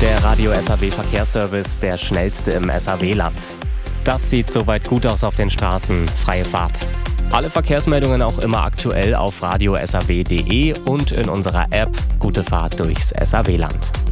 Der Radio SAW Verkehrsservice, der schnellste im SAW-Land. Das sieht soweit gut aus auf den Straßen. Freie Fahrt. Alle Verkehrsmeldungen auch immer aktuell auf radiosaw.de und in unserer App Gute Fahrt durchs SAW-Land.